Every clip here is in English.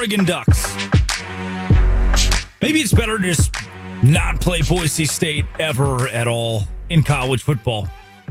Oregon Ducks. Maybe it's better to just not play Boise State ever at all in college football.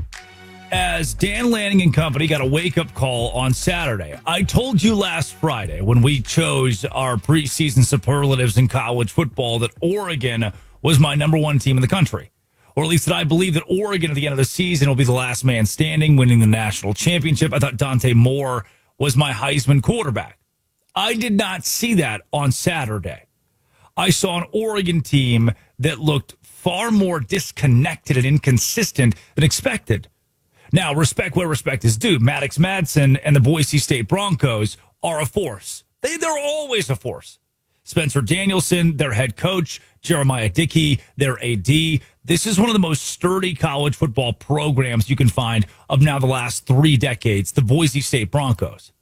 As Dan Lanning and company got a wake-up call on Saturday. I told you last Friday when we chose our preseason superlatives in college football that Oregon was my number one team in the country. Or at least that I believe that Oregon at the end of the season will be the last man standing, winning the national championship. I thought Dante Moore was my Heisman quarterback. I did not see that on Saturday. I saw an Oregon team that looked far more disconnected and inconsistent than expected. Now, respect where respect is due. Maddox Madsen and the Boise State Broncos are a force. They're always a force. Spencer Danielson, their head coach, Jeremiah Dickey, their AD. This is one of the most sturdy college football programs you can find of now the last 3 decades, the Boise State Broncos.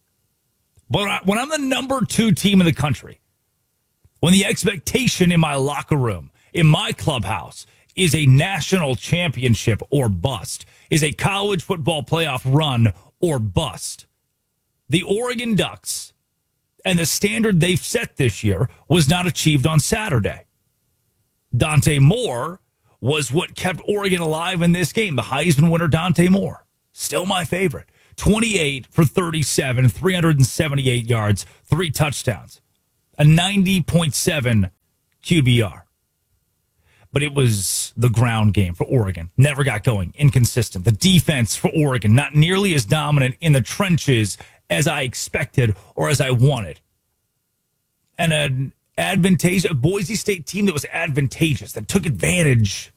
But when I'm the number 2 team in the country, when the expectation in my locker room, in my clubhouse, is a national championship or bust, is a college football playoff run or bust, the Oregon Ducks and the standard they've set this year was not achieved on Saturday. Dante Moore was what kept Oregon alive in this game. The Heisman winner, Dante Moore, still my favorite. 28 for 37, 378 yards, 3 touchdowns, a 90.7 QBR. But it was the ground game for Oregon. Never got going. Inconsistent. The defense for Oregon, not nearly as dominant in the trenches as I expected or as I wanted. And an advantageous Boise State team that was advantageous, that took advantage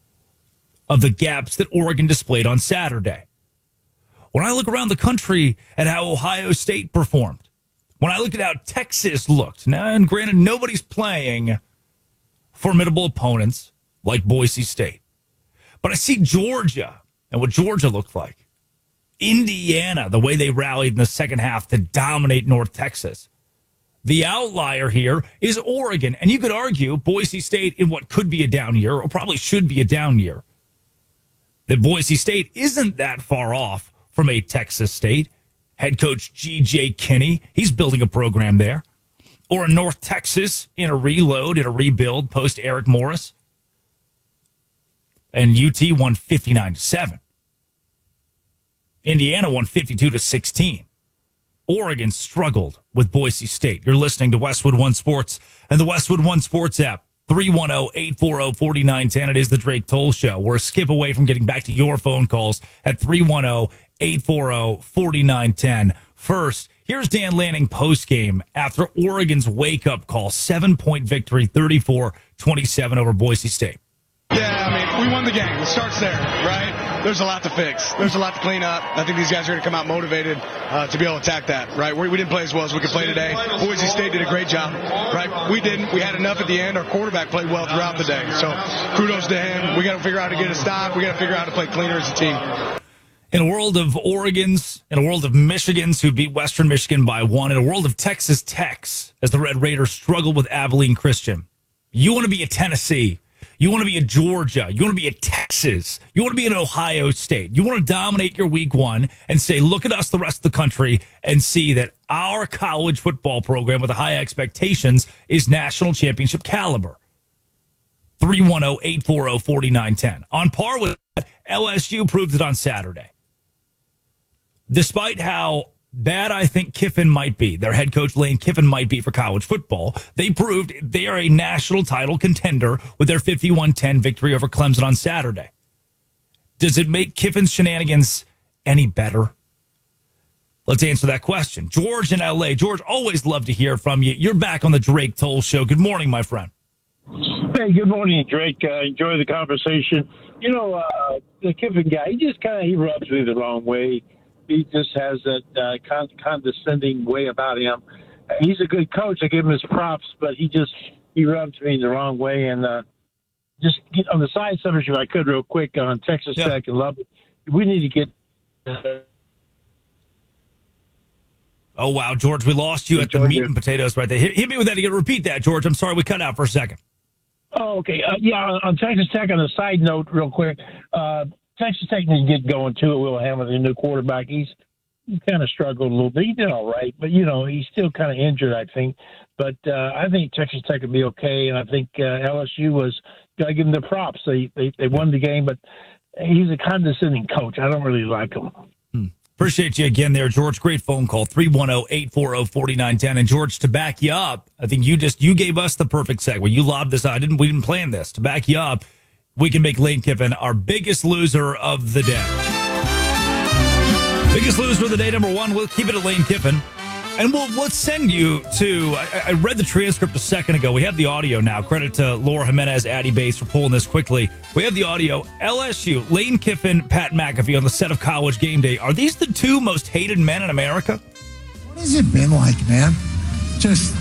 of the gaps that Oregon displayed on Saturday. When I look around the country at how Ohio State performed, when I look at how Texas looked, now, and granted, nobody's playing formidable opponents like Boise State. But I see Georgia and what Georgia looked like. Indiana, the way they rallied in the second half to dominate North Texas. The outlier here is Oregon. And you could argue Boise State in what could be a down year, or probably should be a down year, that Boise State isn't that far off from a Texas State. Head coach G.J. Kinney, he's building a program there. Or in North Texas in a reload, in a rebuild post Eric Morris. And UT won 59-7. Indiana won 52-16. Oregon struggled with Boise State. You're listening to Westwood One Sports and the Westwood One Sports app. 310-840-4910. It is the Drake Toll Show. We're a skip away from getting back to your phone calls at 310-840-4910. First, here's Dan Lanning postgame after Oregon's wake-up call. 7-point victory, 34-27 over Boise State. Yeah, I mean, we won the game. It starts there, right? There's a lot to fix. There's a lot to clean up. I think these guys are going to come out motivated to be able to attack that, right? We didn't play as well as we could play today. Boise State did a great job, right? We didn't. We had enough at the end. Our quarterback played well throughout the day. So kudos to him. We got to figure out how to get a stop. We got to figure out how to play cleaner as a team. In a world of Oregons, in a world of Michigans who beat Western Michigan by 1, in a world of Texas Techs as the Red Raiders struggled with Abilene Christian, you want to be a Tennessee. You want to be a Georgia. You want to be a Texas. You want to be an Ohio State. You want to dominate your week 1 and say, look at us, the rest of the country, and see that our college football program with the high expectations is national championship caliber. 310-840-4910. On par with that, LSU proved it on Saturday. Despite how bad I think Kiffin might be, their head coach Lane Kiffin might be for college football, they proved they are a national title contender with their 51-10 victory over Clemson on Saturday. Does it make Kiffin's shenanigans any better? Let's answer that question. George in L.A. George, always love to hear from you. You're back on the Drake Toll Show. Good morning, my friend. Hey, good morning, Drake. Enjoy the conversation. You know, the Kiffin guy, he rubs me the wrong way. He just has that condescending way about him. He's a good coach. I give him his props, but he rubs me the wrong way. And just get on the side subject, if I could, real quick, on Texas Tech and Lubbock, we need to get. Oh, wow, George, we lost you at the meat and potatoes right there. Hit me with that again. Repeat that, George. I'm sorry, we cut out for a second. Oh, okay. On Texas Tech, on a side note, real quick, Texas Tech needs to get going, too. Will Hamilton, the new quarterback. He's kind of struggled a little bit. He did all right, but, he's still kind of injured, I think. But I think Texas Tech will be okay, and I think LSU got to give them the props. They won the game, but he's a condescending coach. I don't really like him. Appreciate you again there, George. Great phone call, 310-840-4910. And George, to back you up, I think you gave us the perfect segue. You lobbed this out. We didn't plan this. To back you up, we can make Lane Kiffin our biggest loser of the day. Biggest loser of the day, number one. We'll keep it at Lane Kiffin. And let's send you to, I read the transcript a second ago. We have the audio now. Credit to Laura Jimenez, Addy Bates for pulling this quickly. We have the audio. LSU, Lane Kiffin, Pat McAfee on the set of College Game Day. Are these the two most hated men in America? What has it been like, man? Just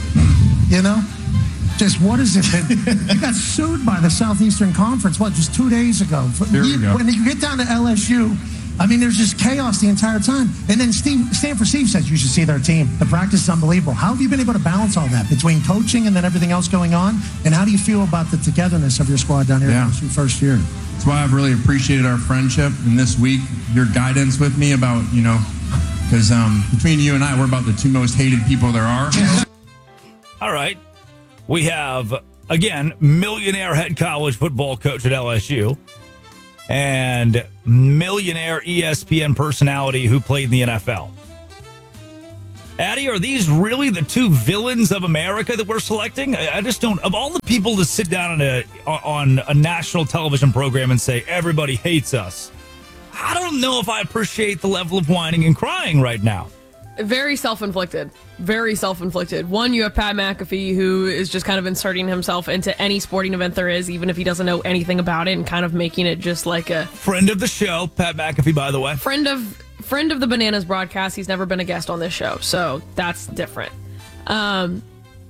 what has it been? You got sued by the Southeastern Conference, just 2 days ago? When you get down to LSU, there's just chaos the entire time. And then Stanford Steve says you should see their team. The practice is unbelievable. How have you been able to balance all that between coaching and then everything else going on? And how do you feel about the togetherness of your squad down here in your first year? That's why I've really appreciated our friendship. And this week, your guidance with me about, because between you and I, we're about the two most hated people there are. All right. We have, again, millionaire head college football coach at LSU. And millionaire ESPN personality who played in the NFL. Addy, are these really the two villains of America that we're selecting? I just don't. Of all the people to sit down on a national television program and say everybody hates us, I don't know if I appreciate the level of whining and crying right now. Very self-inflicted. Very self-inflicted. One, you have Pat McAfee, who is just kind of inserting himself into any sporting event there is, even if he doesn't know anything about it, and kind of making it just like a... Friend of the show, Pat McAfee, by the way. Friend of the Bananas broadcast. He's never been a guest on this show, so that's different. Right?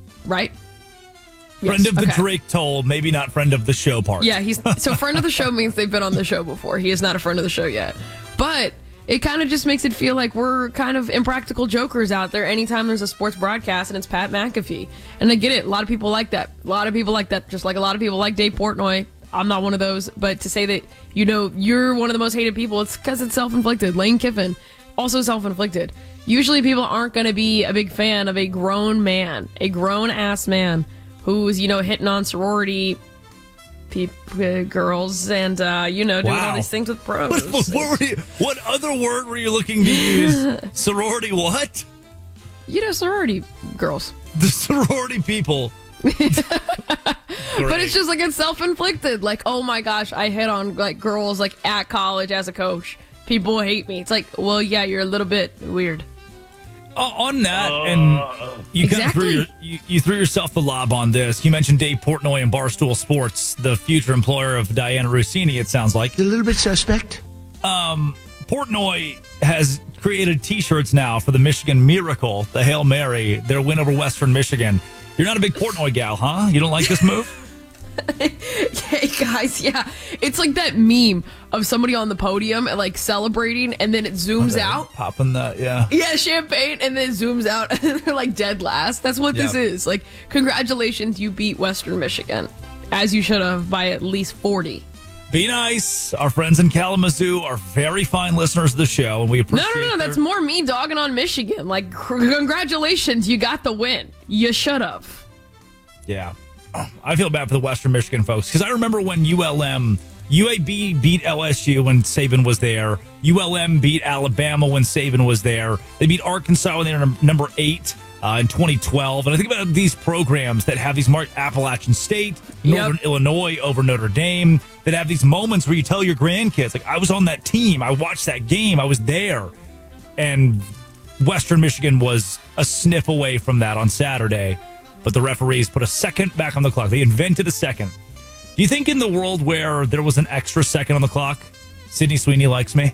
Friend of the Drake Toll, maybe not friend of the show part. Yeah, so friend of the show means they've been on the show before. He is not a friend of the show yet. But... it kind of just makes it feel like we're kind of impractical jokers out there anytime there's a sports broadcast and it's Pat McAfee. And I get it. A lot of people like that. Just like a lot of people like Dave Portnoy. I'm not one of those. But to say that, you're one of the most hated people, it's because it's self-inflicted. Lane Kiffin, also self-inflicted. Usually people aren't going to be a big fan of a grown man, a grown-ass man who's, hitting on sorority girls and doing all these things with pros. What other word were you looking to use? Sorority what? Sorority girls. The sorority people. But it's just like it's self-inflicted. Like, oh my gosh, I hit on girls at college as a coach. People hate me. It's like, well, yeah, you're a little bit weird. On that, and you exactly. kind of you threw yourself the lob on this. You mentioned Dave Portnoy and Barstool Sports, the future employer of Diana Rossini, it sounds like. A little bit suspect. Portnoy has created T-shirts now for the Michigan Miracle, the Hail Mary, their win over Western Michigan. You're not a big Portnoy gal, huh? You don't like this move? Hey guys, yeah, it's like that meme of somebody on the podium and celebrating, and then it zooms out, popping that, yeah, champagne, and then it zooms out, and they're dead last. That's what this is. Congratulations, you beat Western Michigan, as you should have by at least 40. Be nice. Our friends in Kalamazoo are very fine listeners of the show, and we appreciate. No, that's more me dogging on Michigan. Congratulations, you got the win. You should have. Yeah. I feel bad for the Western Michigan folks because I remember when UAB beat LSU when Saban was there. ULM beat Alabama when Saban was there. They beat Arkansas when they were number 8 in 2012. And I think about these programs that have these Appalachian State, Northern Illinois over Notre Dame, that have these moments where you tell your grandkids, I was on that team. I watched that game. I was there. And Western Michigan was a sniff away from that on Saturday. But the referees put a second back on the clock. They invented a second. Do you think in the world where there was an extra second on the clock, Sydney Sweeney likes me?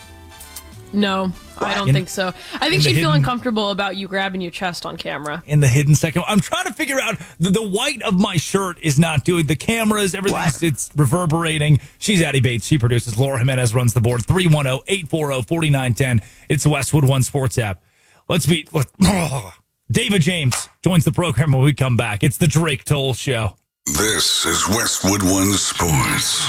No, I don't think so. I think she'd feel uncomfortable about you grabbing your chest on camera. In the hidden second. I'm trying to figure out, the white of my shirt is not doing, the cameras, everything, it's reverberating. She's Addy Bates. She produces. Laura Jimenez runs the board. 310-840-4910. It's the Westwood One Sports app. David James joins the program when we come back. It's the Drake Toll Show. This is Westwood One Sports.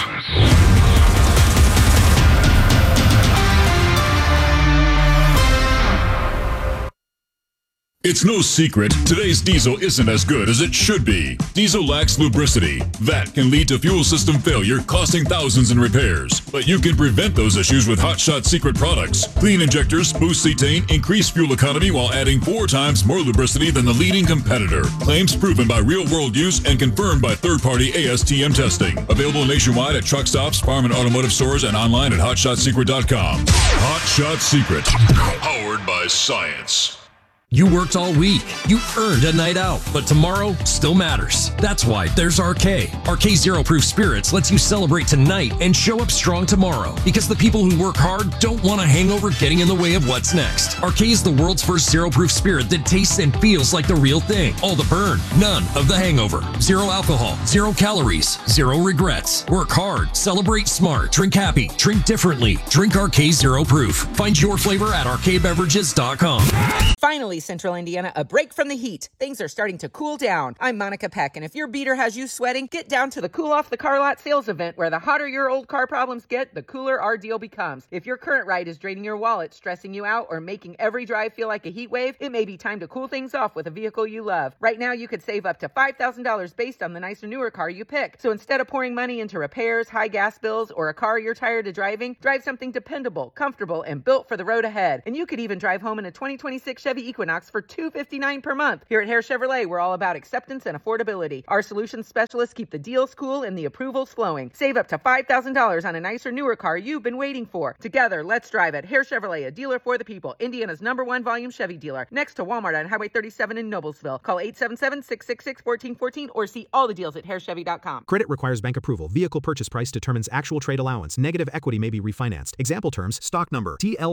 It's no secret, today's diesel isn't as good as it should be. Diesel lacks lubricity. That can lead to fuel system failure, costing thousands in repairs. But you can prevent those issues with Hot Shot Secret products. Clean injectors, boost cetane, increase fuel economy while adding 4 times more lubricity than the leading competitor. Claims proven by real-world use and confirmed by third-party ASTM testing. Available nationwide at truck stops, farm and automotive stores, and online at HotShotSecret.com. Hot Shot Secret. Powered by science. You worked all week. You earned a night out, but tomorrow still matters. That's why there's RK. RK Zero Proof Spirits lets you celebrate tonight and show up strong tomorrow, because the people who work hard don't want a hangover getting in the way of what's next. RK is the world's first zero proof spirit that tastes and feels like the real thing. All the burn, none of the hangover. Zero alcohol, 0 calories, 0 regrets. Work hard, celebrate smart, drink happy, drink differently. Drink RK Zero Proof. Find your flavor at rkbeverages.com. Finally, Central Indiana, a break from the heat. Things are starting to cool down. I'm Monica Peck, and if your beater has you sweating, get down to the Cool Off the Car Lot sales event, where the hotter your old car problems get, the cooler our deal becomes. If your current ride is draining your wallet, stressing you out, or making every drive feel like a heat wave, it may be time to cool things off with a vehicle you love. Right now, you could save up to $5,000 based on the nicer, newer car you pick. So instead of pouring money into repairs, high gas bills, or a car you're tired of driving, drive something dependable, comfortable, and built for the road ahead. And you could even drive home in a 2026 Chevy Equinox for $259 per month. Here at Hare Chevrolet, we're all about acceptance and affordability. Our solutions specialists keep the deals cool and the approvals flowing. Save up to $5,000 on a nicer, newer car you've been waiting for. Together, let's drive at Hare Chevrolet, a dealer for the people. Indiana's #1 volume Chevy dealer. Next to Walmart on Highway 37 in Noblesville. Call 877-666-1414 or see all the deals at harechevy.com. Credit requires bank approval. Vehicle purchase price determines actual trade allowance. Negative equity may be refinanced. Example terms: stock number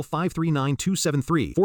TL539273,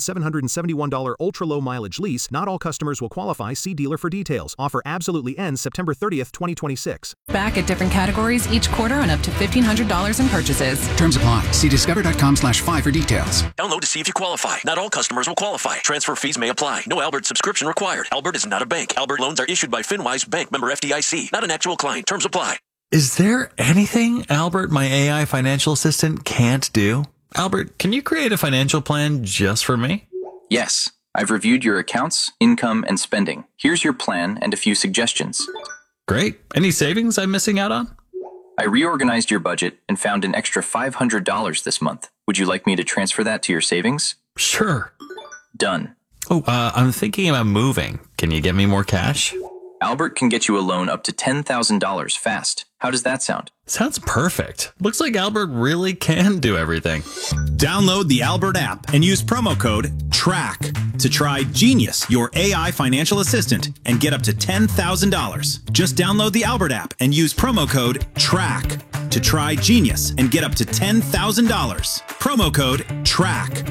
$4,771 ultra-low mileage lease. Not all customers will qualify. See dealer for details. Offer absolutely ends September 30th, 2026. Back at different categories each quarter on up to $1,500 in purchases. Terms apply. See discover.com/5 for details. Download to see if you qualify. Not all customers will qualify. Transfer fees may apply. No Albert subscription required. Albert is not a bank. Albert loans are issued by FinWise Bank, member FDIC. Not an actual client. Terms apply. Is there anything Albert, my AI financial assistant, can't do? Albert, can you create a financial plan just for me? Yes. I've reviewed your accounts, income, and spending. Here's your plan and a few suggestions. Great. Any savings I'm missing out on? I reorganized your budget and found an extra $500 this month. Would you like me to transfer that to your savings? Sure. Done. Oh, I'm thinking about moving. Can you get me more cash? Albert can get you a loan up to $10,000 fast. How does that sound? Sounds perfect. Looks like Albert really can do everything. Download the Albert app and use promo code TRACK to try Genius, your AI financial assistant, and get up to $10,000. Just download the Albert app and use promo code TRACK to try Genius and get up to $10,000. Promo code TRACK.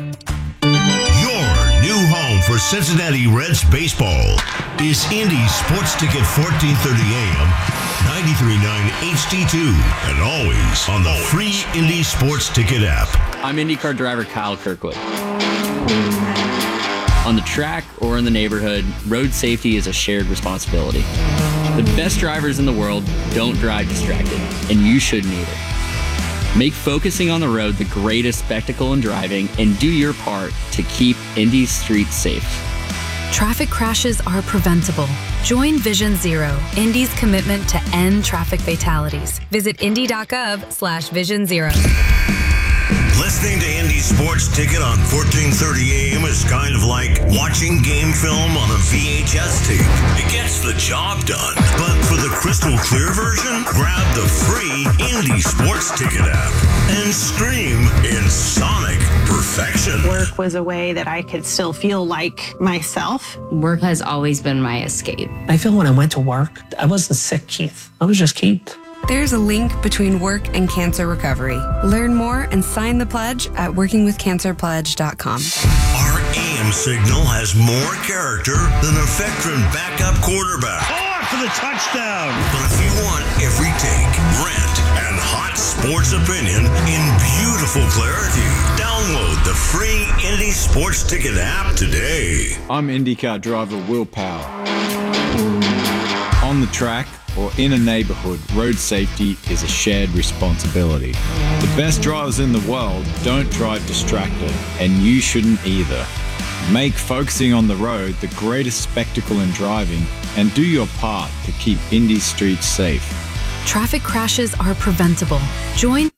Your new home for Cincinnati Reds baseball is Indy Sports Ticket 1430 AM, 93.9 HD2, and always on the free Indy Sports Ticket app. I'm IndyCar driver Kyle Kirkwood. On the track or in the neighborhood, road safety is a shared responsibility. The best drivers in the world don't drive distracted, and you shouldn't either. Make focusing on the road the greatest spectacle in driving, and do your part to keep Indy's streets safe. Traffic crashes are preventable. Join Vision Zero, Indy's commitment to end traffic fatalities. Visit indy.gov/Vision Zero. Listening to Indy Sports Ticket on 1430 AM is kind of like watching game film on a VHS tape. It gets the job done. But for the crystal clear version, grab the free Indy Sports Ticket app and stream in sonic perfection. Work was a way that I could still feel like myself. Work has always been my escape. I feel when I went to work, I wasn't sick, Keith. I was just Keith. There's a link between work and cancer recovery. Learn more and sign the pledge at workingwithcancerpledge.com. Our AM signal has more character than a veteran backup quarterback. For the touchdown. But if you want every take, rant, and hot sports opinion in beautiful clarity, download the free Indy Sports Ticket app today. I'm IndyCar driver Will Power. On the track or in a neighborhood, road safety is a shared responsibility. The best drivers in the world don't drive distracted, and you shouldn't either. Make focusing on the road the greatest spectacle in driving and do your part to keep Indy streets safe. Traffic crashes are preventable. Join